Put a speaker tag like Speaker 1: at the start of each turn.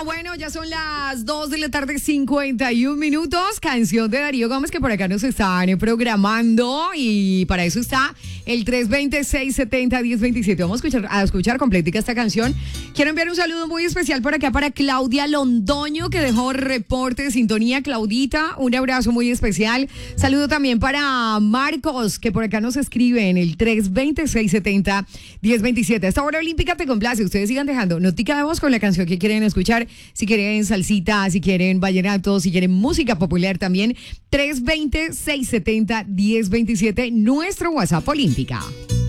Speaker 1: Bueno, ya son las 2 de la tarde, 51 minutos. Canción de Darío Gómez que por acá nos están programando y para eso está el 320-670-1027. Vamos a escuchar completica esta canción. Quiero enviar un saludo muy especial por acá para Claudia Londoño, que dejó reporte de sintonía. Claudita, un abrazo muy especial. Saludo también para Marcos, que por acá nos escribe en el 320-670-1027. Esta hora olímpica te complace. Ustedes sigan dejando notica de voz con la canción que quieren escuchar. Si quieren salsita, si quieren vallenato, si quieren música popular también. 320-670-1027, nuestro WhatsApp olímpica.